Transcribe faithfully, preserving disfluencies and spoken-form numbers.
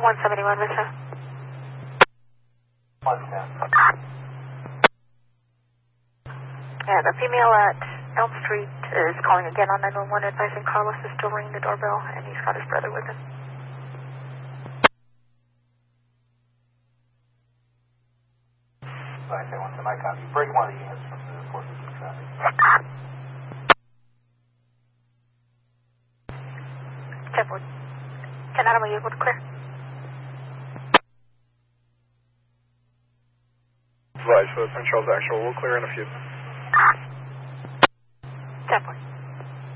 one seventy-one, Mister. one ten. Yeah, the female at Elm Street is calling again on nine one one, advising Carlos is still ringing the doorbell, and he's got his brother with him. Sorry, say one to my copy. Break one of the units from the four fifty traffic. ten four. ten Adam, are you able to clear? Advise for the Saint Charles actual. We'll clear in a few.